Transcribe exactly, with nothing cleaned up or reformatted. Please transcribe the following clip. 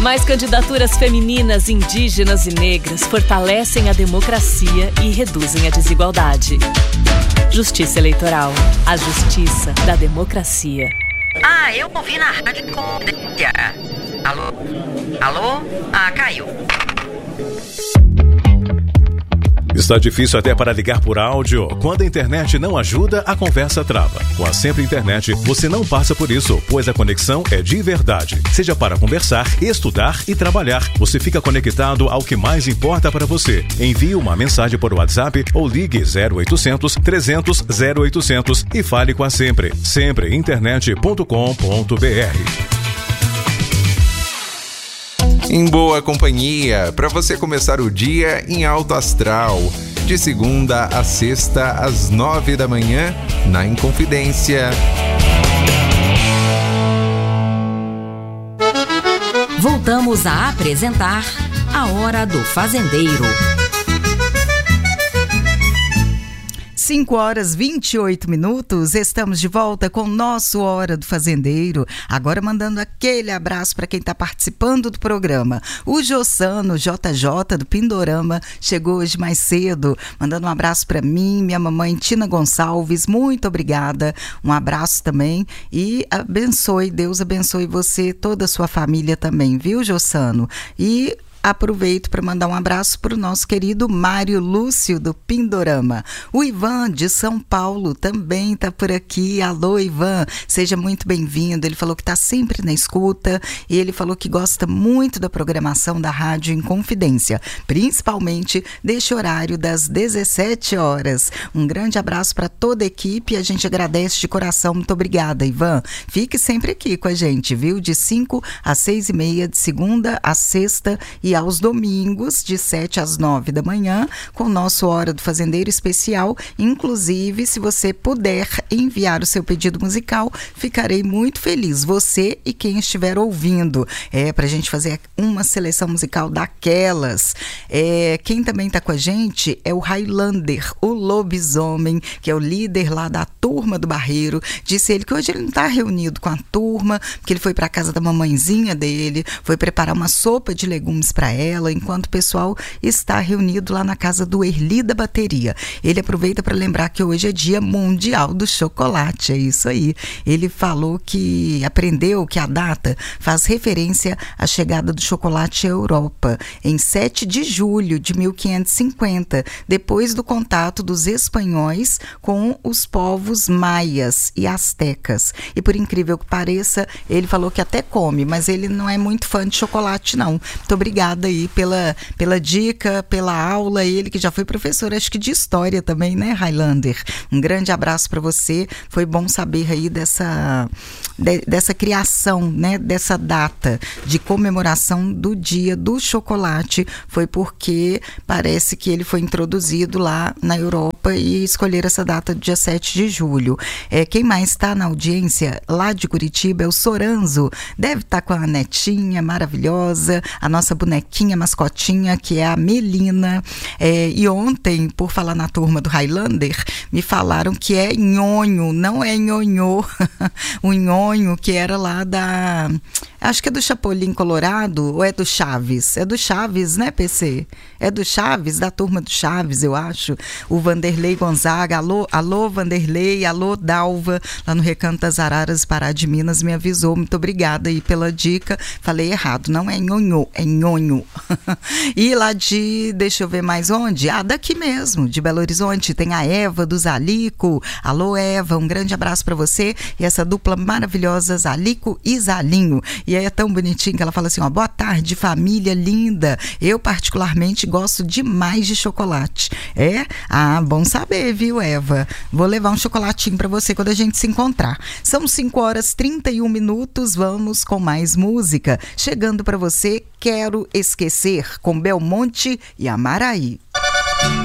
Mais candidaturas femininas, indígenas e negras fortalecem a democracia e reduzem a desigualdade. Justiça Eleitoral. A justiça da democracia. Ah, eu ouvi na rádio Confidência. Alô? Alô? Ah, caiu. Está difícil até para ligar por áudio? Quando a internet não ajuda, a conversa trava. Com a Sempre Internet, você não passa por isso, pois a conexão é de verdade. Seja para conversar, estudar e trabalhar, você fica conectado ao que mais importa para você. Envie uma mensagem por WhatsApp ou ligue zero oitocentos, trezentos, zero oitocentos e fale com a Sempre. sempre internet ponto com ponto b r. Em boa companhia, para você começar o dia em alto astral, de segunda a sexta às nove da manhã, na Inconfidência. Voltamos a apresentar A Hora do Fazendeiro. cinco horas e vinte e oito minutos, estamos de volta com o nosso Hora do Fazendeiro. Agora mandando aquele abraço para quem está participando do programa. O Jossano, J J do Pindorama, chegou hoje mais cedo, mandando um abraço para mim, minha mamãe Tina Gonçalves, muito obrigada. Um abraço também e abençoe, Deus abençoe você, toda a sua família também, viu, Jossano? E aproveito para mandar um abraço para o nosso querido Mário Lúcio do Pindorama. O Ivan de São Paulo também está por aqui. Alô, Ivan, seja muito bem-vindo. Ele falou que está sempre na escuta e ele falou que gosta muito da programação da Rádio Inconfidência, principalmente deste horário das dezessete horas. Um grande abraço para toda a equipe. A gente agradece de coração. Muito obrigada, Ivan. Fique sempre aqui com a gente, viu? De cinco às seis e meia, de segunda a sexta e aos domingos, de sete às nove da manhã, com o nosso Hora do Fazendeiro especial. Inclusive, se você puder enviar o seu pedido musical, ficarei muito feliz. Você e quem estiver ouvindo. É, pra gente fazer uma seleção musical daquelas. É, quem também está com a gente é o Highlander, o lobisomem, que é o líder lá da turma do Barreiro. Disse ele que hoje ele não está reunido com a turma, porque ele foi para a casa da mamãezinha dele, foi preparar uma sopa de legumes para ela, enquanto o pessoal está reunido lá na casa do Erli da Bateria. Ele aproveita para lembrar que hoje é Dia Mundial do Chocolate, é isso aí. Ele falou que aprendeu que a data faz referência à chegada do chocolate à Europa, em sete de julho de mil quinhentos e cinquenta, depois do contato dos espanhóis com os povos maias e astecas. E por incrível que pareça, ele falou que até come, mas ele não é muito fã de chocolate, não. Muito obrigada aí pela, pela dica, pela aula. Ele que já foi professor, acho que de história também, né, Highlander? Um grande abraço para você. Foi bom saber aí dessa, de, dessa criação, né, dessa data de comemoração do Dia do Chocolate. Foi porque parece que ele foi introduzido lá na Europa e escolheram essa data do dia sete de julho. É, quem mais está na audiência lá de Curitiba é o Soranzo. Deve estar com a netinha maravilhosa, a nossa bonequinha mascotinha, que é a Melina. É, e ontem, por falar na turma do Highlander, me falaram que é nhonho, não é nhonhô. O nhonho que era lá da... Acho que é do Chapolin Colorado ou é do Chaves? É do Chaves, né, P C? É do Chaves, da turma do Chaves, eu acho. O Vanderlei Gonzaga, alô, alô Vanderlei, alô Dalva, lá no Recanto das Araras, Pará de Minas, me avisou. Muito obrigada aí pela dica. Falei errado, não é nhonhô, é nhonho. E lá de, deixa eu ver mais onde? Ah, daqui mesmo, de Belo Horizonte, tem a Eva do Zalico. Alô, Eva, um grande abraço para você e essa dupla maravilhosa, Zalico e Zalinho. E aí é tão bonitinho que ela fala assim, ó, boa tarde, família linda. Eu particularmente gosto demais de chocolate. É? Ah, bom saber, viu, Eva? Vou levar um chocolatinho para você quando a gente se encontrar. São cinco horas e trinta e um minutos, vamos com mais música. Chegando para você, Quero Esquecer, com Belmonte e Amaraí.